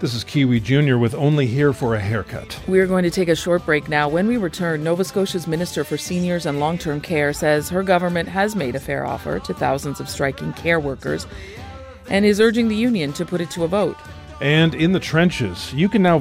This is Kiwi Jr. with Only Here for a Haircut. We're going to take a short break now. When we return, Nova Scotia's Minister for Seniors and Long-Term Care says her government has made a fair offer to thousands of striking care workers and is urging the union to put it to a vote. And in the trenches, you can now